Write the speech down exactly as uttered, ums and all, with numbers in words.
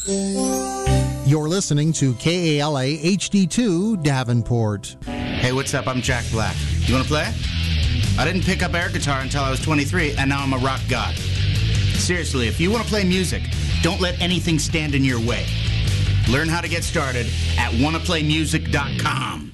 You're listening to K A L A H D two Davenport. Hey, what's up? I'm Jack Black. You want to play? I didn't pick up air guitar until I was twenty-three, and now I'm a rock god. Seriously, if you want to play music, don't let anything stand in your way. Learn how to get started at wanna play music dot com.